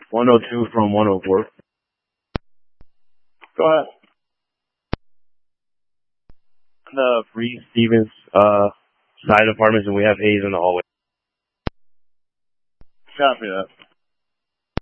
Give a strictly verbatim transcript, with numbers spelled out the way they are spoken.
one oh two from one oh four. Go ahead. The Free Stevens uh, side apartments, and we have A's in the hallway. Copy that.